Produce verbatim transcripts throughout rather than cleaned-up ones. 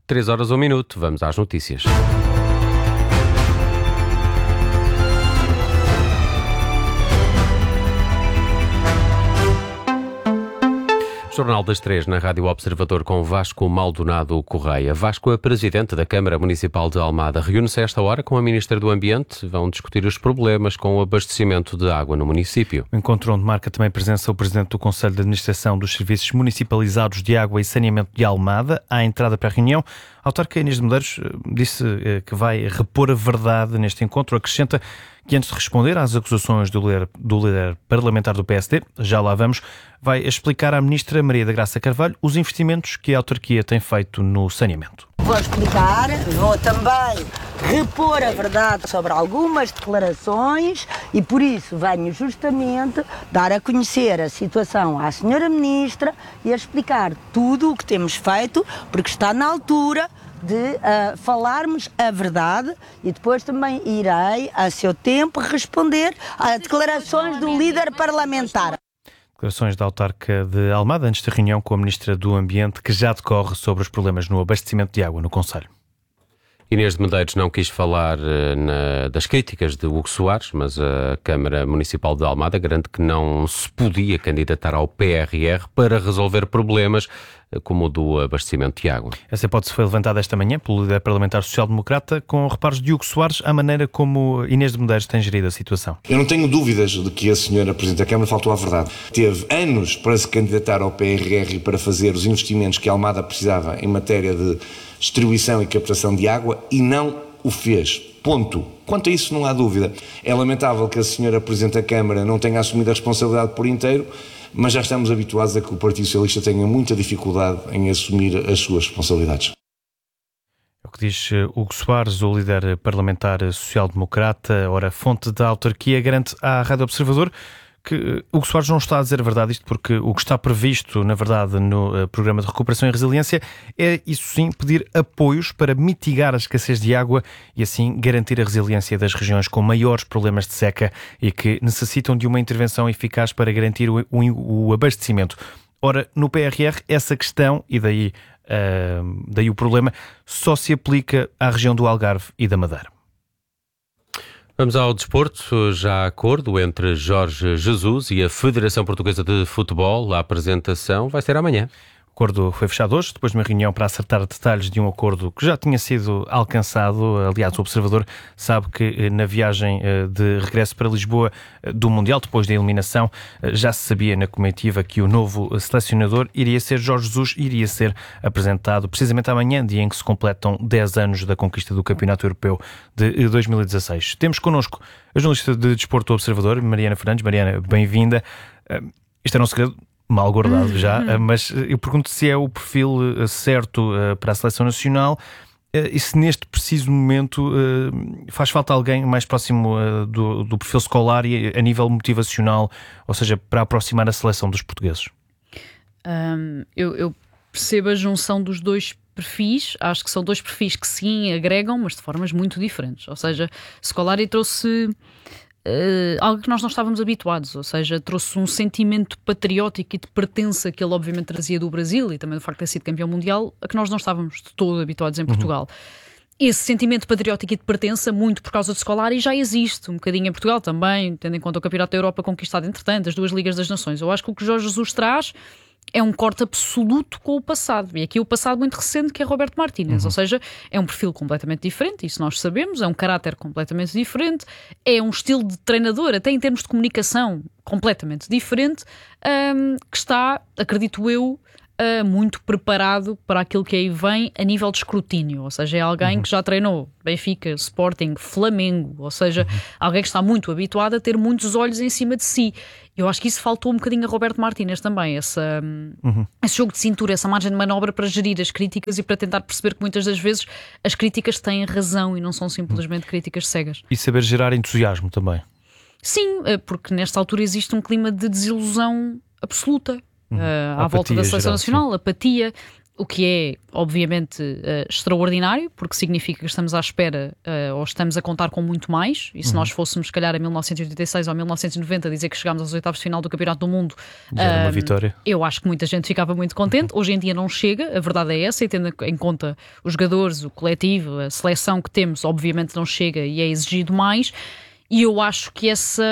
três horas, um minuto. Vamos às notícias. Jornal das Três na Rádio Observador com Vasco Maldonado Correia. Vasco, a Presidente da Câmara Municipal de Almada, reúne-se a esta hora com a Ministra do Ambiente. Vão discutir os problemas com o abastecimento de água no município. O encontro onde marca também presença o Presidente do Conselho de Administração dos Serviços Municipalizados de Água e Saneamento de Almada. À entrada para a reunião, a autarca Inês de Medeiros disse que vai repor a verdade neste encontro. Acrescenta que antes de responder às acusações do líder, do líder parlamentar do P S D, já lá vamos, vai explicar à Ministra Maria da Graça Carvalho os investimentos que a autarquia tem feito no saneamento. Vou explicar, vou também repor a verdade sobre algumas declarações e por isso venho justamente dar a conhecer a situação à senhora Ministra e a explicar tudo o que temos feito, porque está na altura de uh, falarmos a verdade e depois também irei, a seu tempo, responder a declarações do líder parlamentar. Declarações da autarca de Almada antes da reunião com a Ministra do Ambiente, que já decorre sobre os problemas no abastecimento de água no concelho. Inês de Medeiros não quis falar na, das críticas de Hugo Soares, mas a Câmara Municipal de Almada garante que não se podia candidatar ao P R R para resolver problemas como o do abastecimento de água. Essa hipótese foi levantada esta manhã pelo líder parlamentar social-democrata, com reparos de Hugo Soares à maneira como Inês de Medeiros tem gerido a situação. Eu não tenho dúvidas de que a senhora Presidente da Câmara faltou à verdade. Teve anos para se candidatar ao P R R e para fazer os investimentos que a Almada precisava em matéria de distribuição e captação de água e não o fez. Ponto. Quanto a isso não há dúvida. É lamentável que a senhora Presidente da Câmara não tenha assumido a responsabilidade por inteiro, mas já estamos habituados a que o Partido Socialista tenha muita dificuldade em assumir as suas responsabilidades. É o que diz Hugo Soares, o líder parlamentar social-democrata. Ora, fonte da autarquia garante à Rádio Observador que Hugo Soares não está a dizer a verdade, isto porque o que está previsto, na verdade, no Programa de Recuperação e Resiliência é, isso sim, pedir apoios para mitigar a escassez de água e assim garantir a resiliência das regiões com maiores problemas de seca e que necessitam de uma intervenção eficaz para garantir o, o, o abastecimento. Ora, no P R R, essa questão, e daí, uh, daí o problema, só se aplica à região do Algarve e da Madeira. Vamos ao desporto. Já há acordo entre Jorge Jesus e a Federação Portuguesa de Futebol. A apresentação vai ser amanhã. O acordo foi fechado hoje, depois de uma reunião para acertar detalhes de um acordo que já tinha sido alcançado. Aliás, o Observador sabe que na viagem de regresso para Lisboa do Mundial, depois da eliminação, já se sabia na comitiva que o novo selecionador iria ser Jorge Jesus e iria ser apresentado precisamente amanhã, dia em que se completam dez anos da conquista do Campeonato Europeu de dois mil e dezasseis. Temos connosco a jornalista de Desporto do Observador, Mariana Fernandes. Mariana, bem-vinda. Isto era um segredo mal guardado já, mas eu pergunto se é o perfil certo para a Seleção Nacional e se neste preciso momento faz falta alguém mais próximo do, do perfil Scolari a nível motivacional, ou seja, para aproximar a seleção dos portugueses. Um, eu, eu percebo a junção dos dois perfis, acho que são dois perfis que sim agregam, mas de formas muito diferentes. Ou seja, Scolari trouxe Uh, algo que nós não estávamos habituados, ou seja, trouxe um sentimento patriótico e de pertença que ele obviamente trazia do Brasil e também do facto de ter sido campeão mundial, a que nós não estávamos de todo habituados em Portugal. Uhum. Esse sentimento patriótico e de pertença, muito por causa de Scolari, já existe um bocadinho em Portugal também, tendo em conta o Campeonato da Europa conquistado entretanto, as duas Ligas das Nações. Eu acho que o que Jorge Jesus traz é um corte absoluto com o passado. E aqui o passado muito recente, que é Roberto Martínez. Uhum. Ou seja, é um perfil completamente diferente, isso nós sabemos, é um caráter completamente diferente, é um estilo de treinador, até em termos de comunicação, completamente diferente, um, que está, acredito eu, Uh, muito preparado para aquilo que aí vem a nível de escrutínio, ou seja, é alguém uhum. que já treinou Benfica, Sporting, Flamengo, ou seja, uhum. alguém que está muito habituado a ter muitos olhos em cima de si. Eu acho que isso faltou um bocadinho a Roberto Martínez também, essa, uhum. esse jogo de cintura, essa margem de manobra para gerir as críticas e para tentar perceber que muitas das vezes as críticas têm razão e não são simplesmente uhum. críticas cegas. E saber gerar entusiasmo também. Sim, porque nesta altura existe um clima de desilusão absoluta. Uh, à apatia volta da Seleção geral, Nacional, sim. apatia. o que é, obviamente, uh, extraordinário, porque significa que estamos à espera uh, ou estamos a contar com muito mais. E se uhum. nós fôssemos, se calhar, em mil novecentos e oitenta e seis ou mil novecentos e noventa, dizer que chegámos aos oitavos de final do Campeonato do Mundo, já era uma uh, vitória. Eu acho que muita gente ficava muito contente. Hoje em dia não chega, a verdade é essa, e tendo em conta os jogadores, o coletivo, a seleção que temos, obviamente não chega e é exigido mais. E eu acho que essa,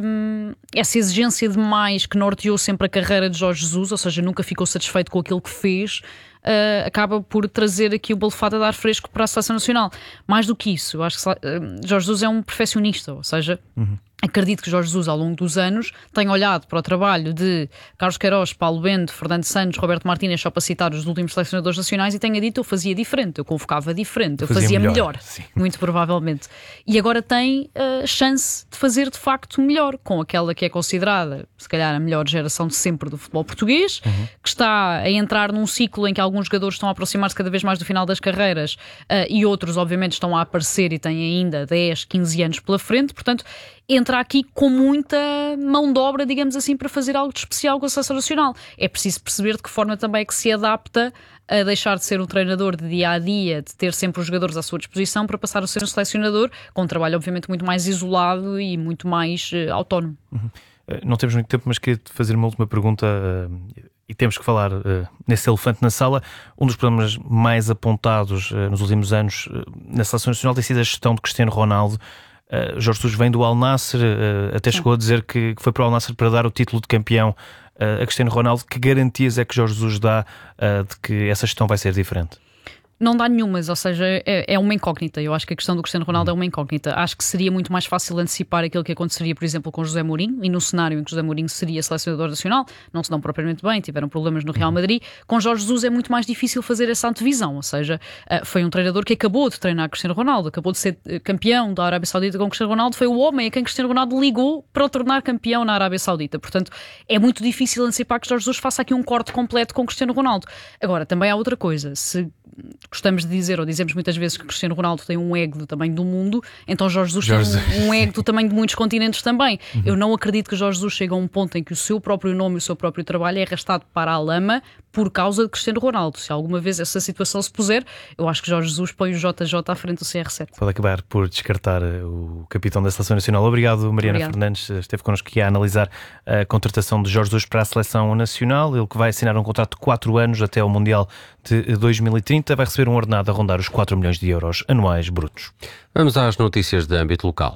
essa exigência de mais que norteou sempre a carreira de Jorge Jesus, ou seja, nunca ficou satisfeito com aquilo que fez, uh, acaba por trazer aqui o balefado a dar fresco para a Seleção Nacional. Mais do que isso, eu acho que uh, Jorge Jesus é um perfeccionista, ou seja... Uhum. Acredito que Jorge Jesus, ao longo dos anos, tenha olhado para o trabalho de Carlos Queiroz, Paulo Bento, Fernando Santos, Roberto Martínez, só para citar os últimos selecionadores nacionais, e tenha dito: eu fazia diferente, eu convocava diferente, eu fazia, fazia melhor, melhor muito provavelmente. E agora tem a uh, chance de fazer de facto melhor, com aquela que é considerada, se calhar, a melhor geração de sempre do futebol português, uhum. que está a entrar num ciclo em que alguns jogadores estão a aproximar-se cada vez mais do final das carreiras uh, e outros, obviamente, estão a aparecer e têm ainda dez, quinze anos pela frente, portanto... entra aqui com muita mão de obra, digamos assim, para fazer algo de especial com a Seleção Nacional. É preciso perceber de que forma também é que se adapta a deixar de ser um treinador de dia a dia, de ter sempre os jogadores à sua disposição, para passar a ser um selecionador com um trabalho obviamente muito mais isolado e muito mais uh, autónomo. Uhum. Uh, não temos muito tempo, mas queria fazer uma última pergunta uh, e temos que falar uh, nesse elefante na sala. Um dos problemas mais apontados uh, nos últimos anos uh, na Seleção Nacional tem sido a gestão de Cristiano Ronaldo. Uh, Jorge Jesus vem do Al Nassr, uh, até Sim. chegou a dizer que, que foi para o Al Nassr para dar o título de campeão uh, a Cristiano Ronaldo. Que garantias é que Jorge Jesus dá uh, de que essa gestão vai ser diferente? Não dá nenhumas, ou seja, é, é uma incógnita. Eu acho que a questão do Cristiano Ronaldo é uma incógnita. Acho que seria muito mais fácil antecipar aquilo que aconteceria, por exemplo, com José Mourinho, e no cenário em que José Mourinho seria selecionador nacional, não se dão propriamente bem, tiveram problemas no Real Madrid. Com Jorge Jesus é muito mais difícil fazer essa antevisão, ou seja, foi um treinador que acabou de treinar Cristiano Ronaldo, acabou de ser campeão da Arábia Saudita com Cristiano Ronaldo, foi o homem a quem Cristiano Ronaldo ligou para o tornar campeão na Arábia Saudita. Portanto, é muito difícil antecipar que Jorge Jesus faça aqui um corte completo com Cristiano Ronaldo. Agora, também há outra coisa, se gostamos de dizer, ou dizemos muitas vezes, que Cristiano Ronaldo tem um ego do tamanho do mundo, então Jorge Jesus Jorge... tem um, um ego do tamanho de muitos continentes também. Uhum. Eu não acredito que Jorge Jesus chegue a um ponto em que o seu próprio nome e o seu próprio trabalho é arrastado para a lama por causa de Cristiano Ronaldo. Se alguma vez essa situação se puser, eu acho que Jorge Jesus põe o J J à frente do C R sete. Pode acabar por descartar o capitão da Seleção Nacional. Obrigado, Mariana Obrigado. Fernandes. Esteve connosco aqui a analisar a contratação de Jorge Jesus para a Seleção Nacional. Ele que vai assinar um contrato de quatro anos até ao Mundial de dois mil e trinta, vai receber um ordenado a rondar os quatro milhões de euros anuais brutos. Vamos às notícias de âmbito local.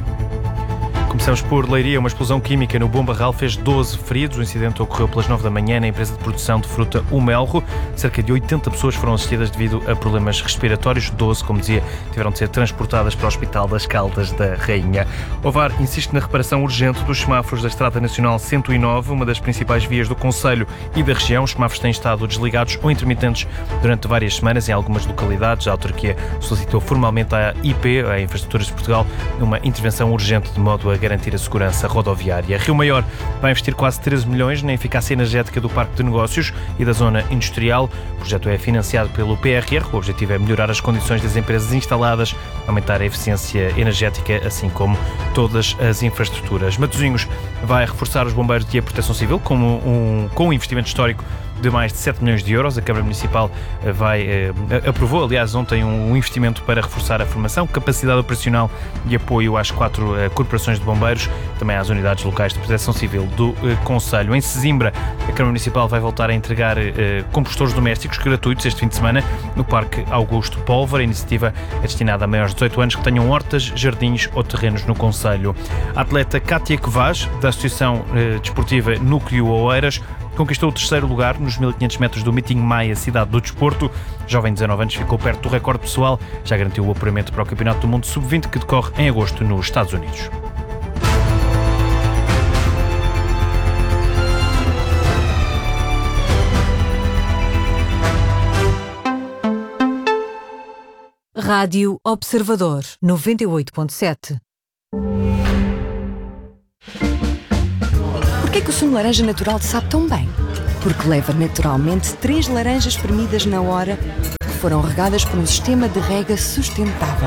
Começamos por Leiria. Uma explosão química no Bom Barral fez doze feridos. O incidente ocorreu pelas nove da manhã na empresa de produção de fruta O Melro. Cerca de oitenta pessoas foram assistidas devido a problemas respiratórios. doze, como dizia, tiveram de ser transportadas para o Hospital das Caldas da Rainha. Ovar insiste na reparação urgente dos semáforos da Estrada Nacional cento e nove, uma das principais vias do concelho e da região. Os semáforos têm estado desligados ou intermitentes durante várias semanas em algumas localidades. A autarquia solicitou formalmente à I P, a Infraestruturas de Portugal, uma intervenção urgente de modo a garantir a segurança rodoviária. Rio Maior vai investir quase treze milhões na eficácia energética do Parque de Negócios e da zona industrial. O projeto é financiado pelo P R R. O objetivo é melhorar as condições das empresas instaladas, aumentar a eficiência energética, assim como todas as infraestruturas. Matosinhos vai reforçar os bombeiros e a proteção civil com um, com um investimento histórico de mais de sete milhões de euros. A Câmara Municipal vai, eh, aprovou, aliás, ontem um investimento para reforçar a formação, capacidade operacional e apoio às quatro eh, corporações de bombeiros, também às unidades locais de proteção civil do eh, Concelho. Em Sesimbra, a Câmara Municipal vai voltar a entregar eh, compostores domésticos gratuitos este fim de semana no Parque Augusto Pólvora. A iniciativa é destinada a maiores de dezoito anos que tenham hortas, jardins ou terrenos no Concelho. A atleta Cátia Covaz, da Associação eh, Desportiva Núcleo Oeiras, conquistou o terceiro lugar nos mil e quinhentos metros do Meeting Maia, cidade do desporto. Jovem de dezanove anos ficou perto do recorde pessoal, já garantiu o apuramento para o Campeonato do Mundo sub vinte que decorre em agosto nos Estados Unidos. Rádio Observador noventa e oito ponto sete. Porquê que o sumo de laranja natural te sabe tão bem? Porque leva naturalmente três laranjas espremidas na hora que foram regadas por um sistema de rega sustentável.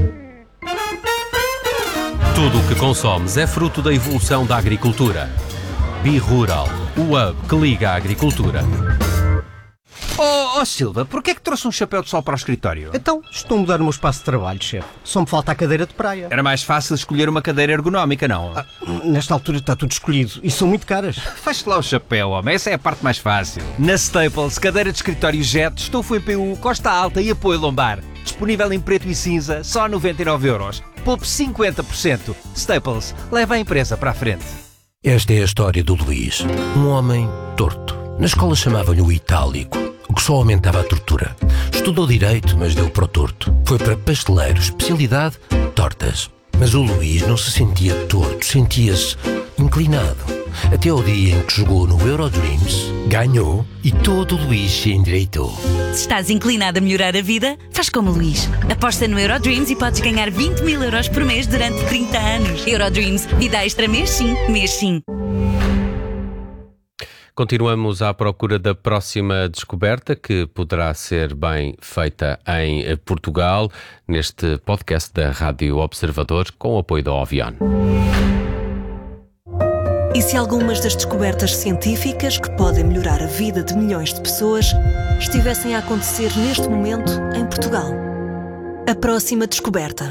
Tudo o que consomes é fruto da evolução da agricultura. Bi-Rural, o hub que liga a agricultura. Oh, oh Silva, porquê é que trouxe um chapéu de sol para o escritório? Então, estou a mudar o meu espaço de trabalho, chefe. Só me falta a cadeira de praia. Era mais fácil escolher uma cadeira ergonómica, não? Ah, nesta altura está tudo escolhido e são muito caras. Feche lá o chapéu, homem. Essa é a parte mais fácil. Na Staples, cadeira de escritório Jet, estofo em P U, costa alta e apoio lombar. Disponível em preto e cinza, só noventa e nove euros. Poupe cinquenta por cento. Staples, leva a empresa para a frente. Esta é a história do Luís, um homem torto. Na escola chamavam-lhe o itálico, o que só aumentava a tortura. Estudou Direito, mas deu para o torto. Foi para pasteleiro, especialidade, tortas. Mas o Luís não se sentia torto, sentia-se inclinado. Até ao dia em que jogou no Eurodreams, ganhou e todo o Luís se endireitou. Se estás inclinado a melhorar a vida, faz como o Luís. Aposta no Eurodreams e podes ganhar vinte mil euros por mês durante trinta anos. Eurodreams, vida extra mês sim, mês sim. Continuamos à procura da próxima descoberta que poderá ser bem feita em Portugal, neste podcast da Rádio Observador, com o apoio da Ovion. E se algumas das descobertas científicas que podem melhorar a vida de milhões de pessoas estivessem a acontecer neste momento em Portugal? A próxima descoberta.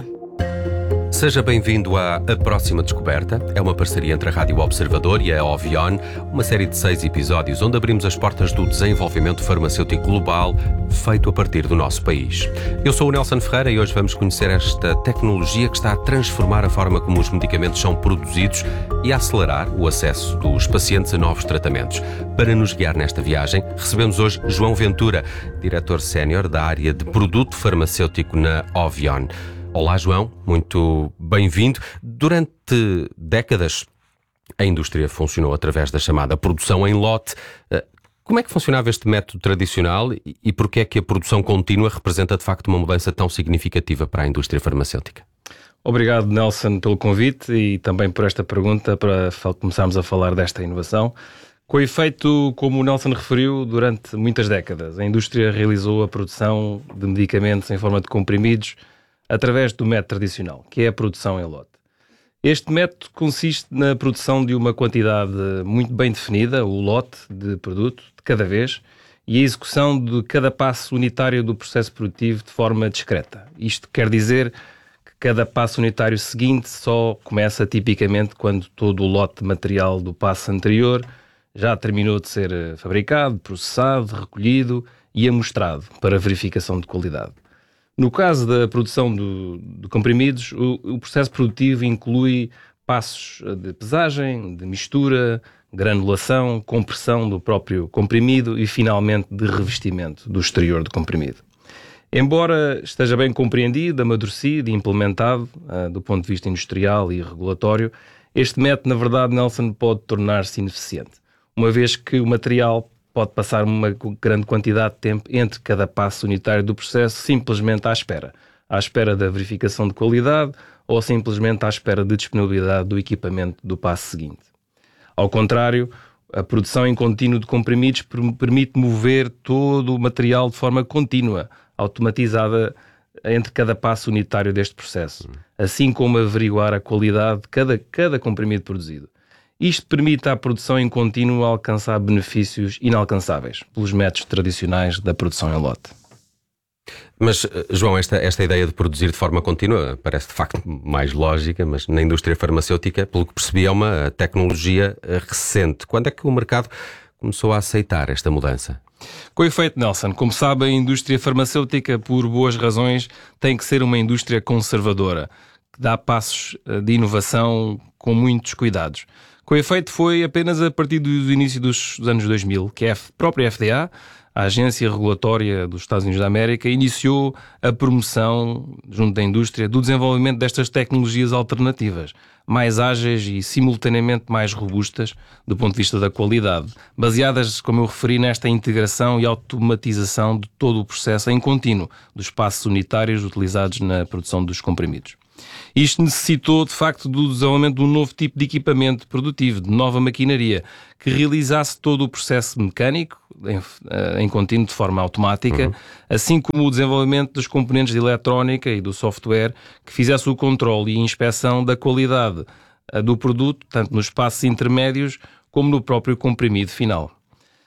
Seja bem-vindo à A Próxima Descoberta. É uma parceria entre a Rádio Observador e a Ovion, uma série de seis episódios onde abrimos as portas do desenvolvimento farmacêutico global feito a partir do nosso país. Eu sou o Nelson Ferreira e hoje vamos conhecer esta tecnologia que está a transformar a forma como os medicamentos são produzidos e a acelerar o acesso dos pacientes a novos tratamentos. Para nos guiar nesta viagem, recebemos hoje João Ventura, diretor sénior da área de produto farmacêutico na Ovion. Olá, João, muito bem-vindo. Durante décadas, a indústria funcionou através da chamada produção em lote. Como é que funcionava este método tradicional e porquê é que a produção contínua representa, de facto, uma mudança tão significativa para a indústria farmacêutica? Obrigado, Nelson, pelo convite e também por esta pergunta para começarmos a falar desta inovação. Com efeito, como o Nelson referiu, durante muitas décadas, a indústria realizou a produção de medicamentos em forma de comprimidos através do método tradicional, que é a produção em lote. Este método consiste na produção de uma quantidade muito bem definida, o lote de produto, de cada vez, e a execução de cada passo unitário do processo produtivo de forma discreta. Isto quer dizer que cada passo unitário seguinte só começa tipicamente quando todo o lote de material do passo anterior já terminou de ser fabricado, processado, recolhido e amostrado para verificação de qualidade. No caso da produção do, de comprimidos, o, o processo produtivo inclui passos de pesagem, de mistura, granulação, compressão do próprio comprimido e, finalmente, de revestimento do exterior do comprimido. Embora esteja bem compreendido, amadurecido e implementado uh, do ponto de vista industrial e regulatório, este método, na verdade, Nelson, pode tornar-se ineficiente, uma vez que o material pode passar uma grande quantidade de tempo entre cada passo unitário do processo simplesmente à espera. À espera da verificação de qualidade ou simplesmente à espera de disponibilidade do equipamento do passo seguinte. Ao contrário, a produção em contínuo de comprimidos permite mover todo o material de forma contínua, automatizada entre cada passo unitário deste processo, assim como averiguar a qualidade de cada, cada comprimido produzido. Isto permite à produção em contínuo alcançar benefícios inalcançáveis pelos métodos tradicionais da produção em lote. Mas, João, esta, esta ideia de produzir de forma contínua parece de facto mais lógica, mas na indústria farmacêutica, pelo que percebi, é uma tecnologia recente. Quando é que o mercado começou a aceitar esta mudança? Com efeito, Nelson, como sabe, a indústria farmacêutica, por boas razões, tem que ser uma indústria conservadora, que dá passos de inovação com muitos cuidados. Com efeito, foi apenas a partir do início dos anos dois mil que a própria F D A, a Agência Regulatória dos Estados Unidos da América, iniciou a promoção, junto da indústria, do desenvolvimento destas tecnologias alternativas, mais ágeis e simultaneamente mais robustas do ponto de vista da qualidade, baseadas, como eu referi, nesta integração e automatização de todo o processo em contínuo dos passos unitários utilizados na produção dos comprimidos. Isto necessitou, de facto, do desenvolvimento de um novo tipo de equipamento produtivo, de nova maquinaria, que realizasse todo o processo mecânico, em, em contínuo, de forma automática, uhum. assim como o desenvolvimento dos componentes de eletrónica e do software, que fizesse o controle e inspeção da qualidade do produto, tanto nos passos intermédios como no próprio comprimido final.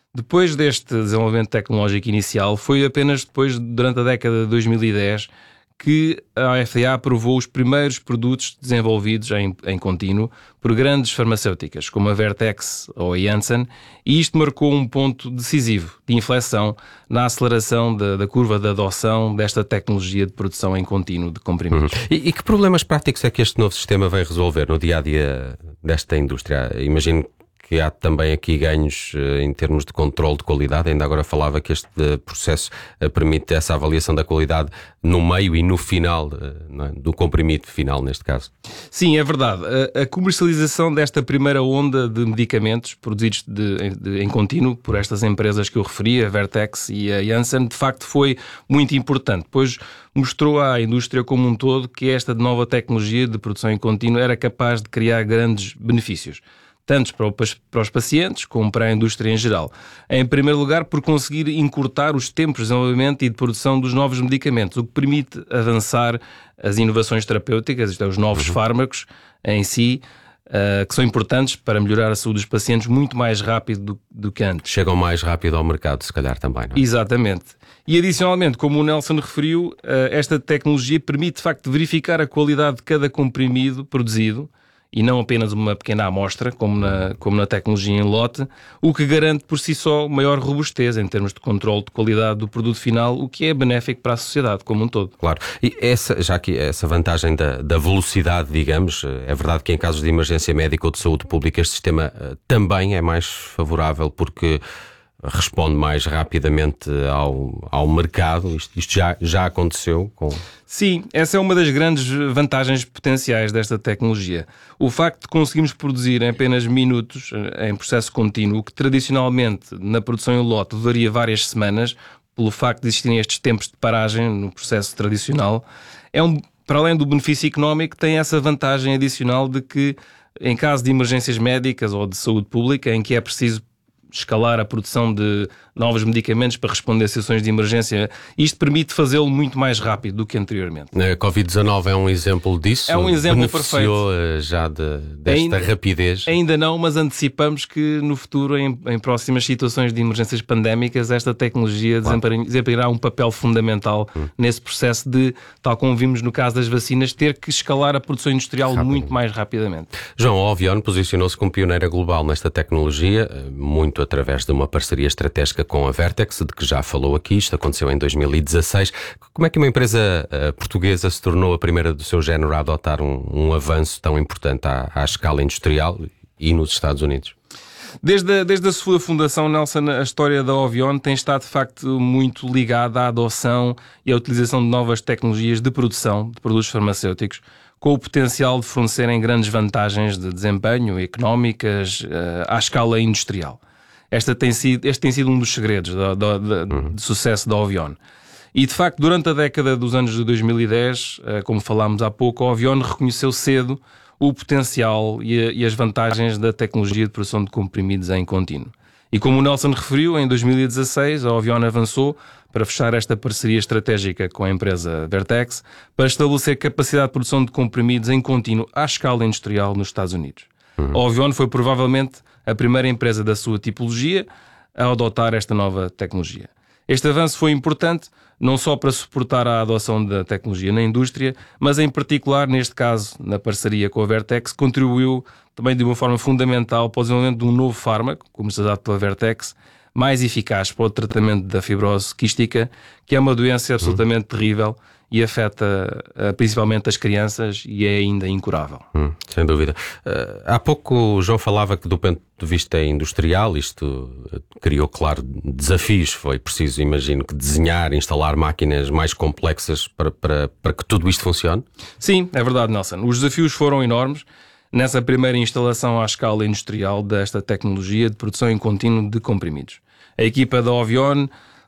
Depois deste desenvolvimento tecnológico inicial, foi apenas depois, durante a década de dois mil e dez, que a F D A aprovou os primeiros produtos desenvolvidos em, em contínuo por grandes farmacêuticas, como a Vertex ou a Janssen, e isto marcou um ponto decisivo de inflexão na aceleração da, da curva de adoção desta tecnologia de produção em contínuo de comprimidos. Uhum. E, e que problemas práticos é que este novo sistema vai resolver no dia-a-dia desta indústria? Imagino que há também aqui ganhos uh, em termos de controle de qualidade. Ainda agora falava que este uh, processo uh, permite essa avaliação da qualidade no meio e no final, uh, não é? Do comprimido final, neste caso. Sim, é verdade. A, a comercialização desta primeira onda de medicamentos produzidos de, de, em contínuo por estas empresas que eu referi, a Vertex e a Janssen, de facto foi muito importante, pois mostrou à indústria como um todo que esta nova tecnologia de produção em contínuo era capaz de criar grandes benefícios, tanto para os pacientes como para a indústria em geral. Em primeiro lugar, por conseguir encurtar os tempos de desenvolvimento e de produção dos novos medicamentos, o que permite avançar as inovações terapêuticas, isto é, os novos uhum. fármacos em si, uh, que são importantes para melhorar a saúde dos pacientes muito mais rápido do, do que antes. Chegam mais rápido ao mercado, se calhar também, não é? Exatamente. E adicionalmente, como o Nelson referiu, uh, esta tecnologia permite, de facto, verificar a qualidade de cada comprimido produzido, e não apenas uma pequena amostra, como na, como na tecnologia em lote, o que garante por si só maior robustez em termos de controle de qualidade do produto final, o que é benéfico para a sociedade como um todo. Claro. E essa, já que essa vantagem da, da velocidade, digamos, é verdade que em casos de emergência médica ou de saúde pública este sistema também é mais favorável porque responde mais rapidamente ao, ao mercado. Isto, isto já, já aconteceu com... Sim, essa é uma das grandes vantagens potenciais desta tecnologia. O facto de conseguirmos produzir em apenas minutos, em processo contínuo, que tradicionalmente na produção em lote duraria várias semanas, pelo facto de existirem estes tempos de paragem no processo tradicional, é um, para além do benefício económico, tem essa vantagem adicional de que, em caso de emergências médicas ou de saúde pública, em que é preciso escalar a produção de novos medicamentos para responder a situações de emergência, isto permite fazê-lo muito mais rápido do que anteriormente. A covid dezanove é um exemplo disso? É um exemplo Beneficiou perfeito. já de, desta ainda, rapidez? Ainda não, mas antecipamos que no futuro, em, em próximas situações de emergências pandémicas, esta tecnologia claro. desempenhará um papel fundamental hum. nesse processo de, tal como vimos no caso das vacinas, ter que escalar a produção industrial Rápido. muito mais rapidamente. João, a Ovion posicionou-se como pioneira global nesta tecnologia, muito através de uma parceria estratégica com a Vertex, de que já falou aqui. Isto aconteceu em dois mil e dezasseis. Como é que uma empresa uh, portuguesa se tornou a primeira do seu género a adotar um, um avanço tão importante à, à escala industrial e nos Estados Unidos? Desde a, desde a sua fundação, Nelson, a história da Ovion tem estado de facto muito ligada à adoção e à utilização de novas tecnologias de produção de produtos farmacêuticos, com o potencial de fornecerem grandes vantagens de desempenho económicas uh, à escala industrial. Esta tem sido, este tem sido um dos segredos do, do, do, uhum. de sucesso da Ovion. E, de facto, durante a década dos anos de dois mil e dez, como falámos há pouco, a Ovion reconheceu cedo o potencial e, a, e as vantagens da tecnologia de produção de comprimidos em contínuo. E como o Nelson referiu, em dois mil e dezasseis a Ovion avançou para fechar esta parceria estratégica com a empresa Vertex para estabelecer capacidade de produção de comprimidos em contínuo à escala industrial nos Estados Unidos. Uhum. A Ovion foi provavelmente a primeira empresa da sua tipologia a adotar esta nova tecnologia. Este avanço foi importante não só para suportar a adoção da tecnologia na indústria, mas em particular, neste caso, na parceria com a Vertex, contribuiu também de uma forma fundamental para o desenvolvimento de um novo fármaco, comercializado pela Vertex, mais eficaz para o tratamento da fibrose quística, que é uma doença absolutamente uhum. terrível e afeta uh, principalmente as crianças e é ainda incurável. Hum, sem dúvida. Uh, há pouco o João falava que do ponto de vista industrial isto uh, criou, claro, desafios. Foi preciso, imagino, que desenhar, instalar máquinas mais complexas para, para, para que tudo isto funcione? Sim, é verdade, Nelson. Os desafios foram enormes nessa primeira instalação à escala industrial desta tecnologia de produção em contínuo de comprimidos. A equipa da Ovion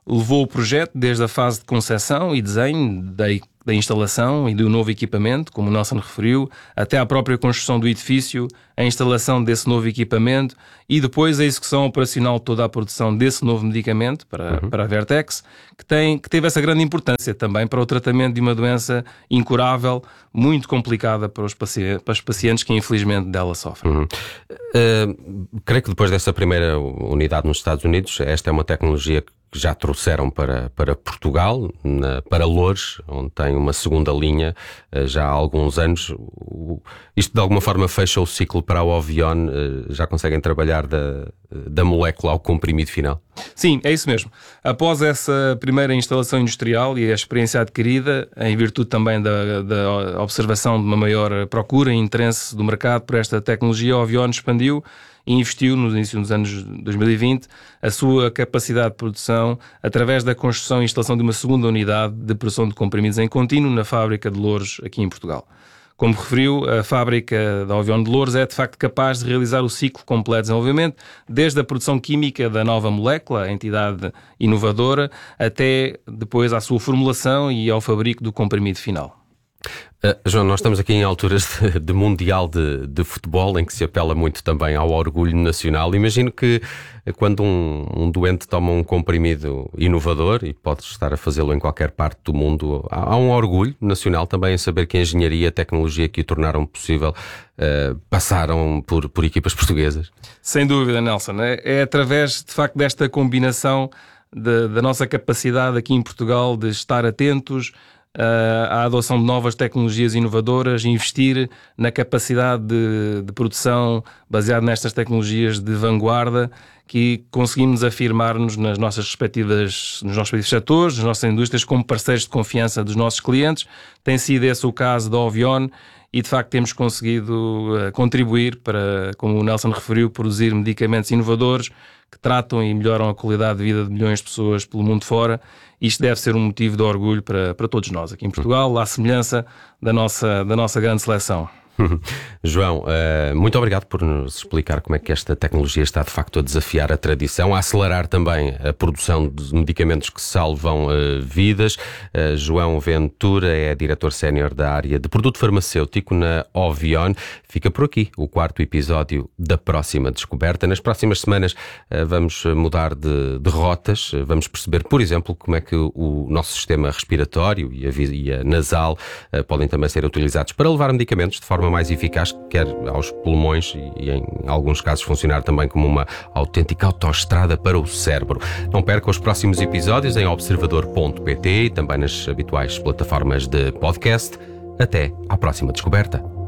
levou o projeto desde a fase de concepção e desenho da, da instalação e do novo equipamento, como o Nelson referiu, até à própria construção do edifício, a instalação desse novo equipamento e depois a execução operacional de toda a produção desse novo medicamento para, uhum. para a Vertex, que, tem, que teve essa grande importância também para o tratamento de uma doença incurável, muito complicada para os pacientes, para os pacientes que infelizmente dela sofrem. Uhum. Uh, creio que depois dessa primeira unidade nos Estados Unidos, esta é uma tecnologia que que já trouxeram para, para Portugal, na, para Loures, onde tem uma segunda linha já há alguns anos. O, isto de alguma forma fecha o ciclo para a Ovion, já conseguem trabalhar da, da molécula ao comprimido final? Sim, é isso mesmo. Após essa primeira instalação industrial e a experiência adquirida, em virtude também da, da observação de uma maior procura e interesse do mercado por esta tecnologia, a Ovion expandiu e investiu no início dos anos dois mil e vinte a sua capacidade de produção através da construção e instalação de uma segunda unidade de produção de comprimidos em contínuo na fábrica de Loures, aqui em Portugal. Como referiu, a fábrica da Ovion de Loures é de facto capaz de realizar o ciclo completo de desenvolvimento, desde a produção química da nova molécula, a entidade inovadora, até depois à sua formulação e ao fabrico do comprimido final. Uh, João, nós estamos aqui em alturas de, de Mundial de, de Futebol, em que se apela muito também ao orgulho nacional. Imagino que quando um, um doente toma um comprimido inovador, e pode estar a fazê-lo em qualquer parte do mundo, há, há um orgulho nacional também em saber que a engenharia e a tecnologia que o tornaram possível uh, passaram por, por equipas portuguesas. Sem dúvida, Nelson. É, é através, de facto, desta combinação de, da nossa capacidade aqui em Portugal de estar atentos à adoção de novas tecnologias inovadoras, investir na capacidade de, de produção baseada nestas tecnologias de vanguarda, que conseguimos afirmar-nos nas nossas respectivas, nos nossos respectivos setores, nas nossas indústrias, como parceiros de confiança dos nossos clientes. Tem sido esse o caso da Ovion e, de facto, temos conseguido contribuir para, como o Nelson referiu, produzir medicamentos inovadores que tratam e melhoram a qualidade de vida de milhões de pessoas pelo mundo fora. Isto deve ser um motivo de orgulho para, para todos nós aqui em Portugal, à semelhança da nossa, da nossa grande seleção. João, muito obrigado por nos explicar como é que esta tecnologia está de facto a desafiar a tradição, a acelerar também a produção de medicamentos que salvam vidas. João Ventura é diretor sénior da área de produto farmacêutico na Ovion. Fica por aqui o quarto episódio da próxima descoberta. Nas próximas semanas vamos mudar de, de rotas, vamos perceber, por exemplo, como é que o nosso sistema respiratório e a via nasal podem também ser utilizados para levar medicamentos de forma mais eficaz, quer aos pulmões e, em alguns casos, funcionar também como uma autêntica autoestrada para o cérebro. Não perca os próximos episódios em observador ponto pt e também nas habituais plataformas de podcast. Até à próxima descoberta.